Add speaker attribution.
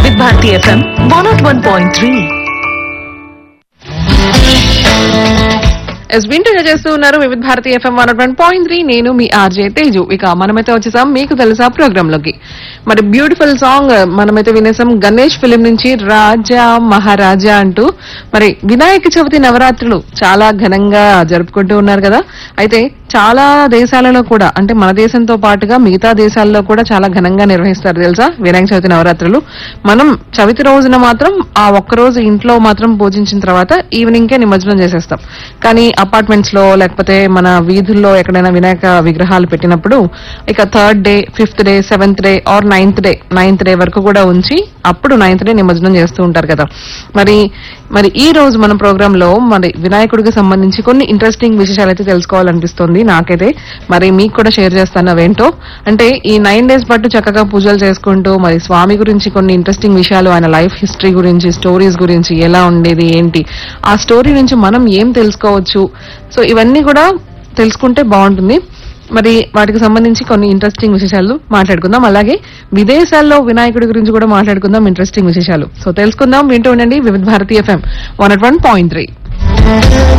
Speaker 1: వివిధ భారతి FM 101.3.
Speaker 2: వింటూ చేస్తూ ఉన్నారు వివిధ భారతి FM 101.3. నేను మీ ఆర్జే తేజు. ఇక మనమైతే వచ్చేసాం మీకు తెలుసా ప్రోగ్రామ్ లోకి. మరి బ్యూటిఫుల్ సాంగ్ మనమైతే వినేసాం గణేష్ ఫిలిం నుంచి రాజా మహారాజా అంటూ. మరి వినాయక చవితి నవరాత్రులు చాలా ఘనంగా జరుపుకుంటూ ఉన్నారు కదా. అయితే చాలా దేశాలలో కూడా, అంటే మన దేశంతో పాటుగా మిగతా దేశాల్లో కూడా చాలా ఘనంగా నిర్వహిస్తారు తెలుసా వినాయక చవితి నవరాత్రులు. మనం చవితి రోజున మాత్రం ఆ ఒక్కరోజు ఇంట్లో మాత్రం పూజించిన తర్వాత ఈవినింగ్ కే నిమజ్జనం చేసేస్తాం. కానీ అపార్ట్మెంట్స్ లో లేకపోతే మన వీధుల్లో ఎక్కడైనా వినాయక విగ్రహాలు పెట్టినప్పుడు ఇక third day, fifth day, seventh day or ninth day వరకు కూడా ఉంచి అప్పుడు నైన్త్ డే నిమజ్జనం చేస్తూ ఉంటారు కదా. మరి ఈ రోజు మన ప్రోగ్రామ్ లో మరి వినాయకుడికి సంబంధించి కొన్ని ఇంట్రెస్టింగ్ విశేషాలు అయితే తెలుసుకోవాలనిపిస్తుంది నాకైతే. మరి మీకు కూడా షేర్ చేస్తాను అవేంటో. అంటే ఈ 9 days పాటు చక్కగా పూజలు చేసుకుంటూ మరి స్వామి గురించి కొన్ని ఇంట్రెస్టింగ్ విషయాలు, ఆయన లైఫ్ హిస్టరీ గురించి, స్టోరీస్ గురించి, ఎలా ఉండేది ఏంటి, ఆ స్టోరీ నుంచి మనం ఏం తెలుసుకోవచ్చు, సో ఇవన్నీ కూడా తెలుసుకుంటే బాగుంటుంది. మరి వాటికి సంబంధించి కొన్ని ఇంట్రెస్టింగ్ విశేషాలు మాట్లాడుకుందాం. అలాగే విదేశాల్లో వినాయకుడి గురించి కూడా మాట్లాడుకుందాం, ఇంట్రెస్టింగ్ విశేషాలు. సో తెలుసుకుందాం, వింటూ ఉండండి వివిధ భారతి FM 101.3.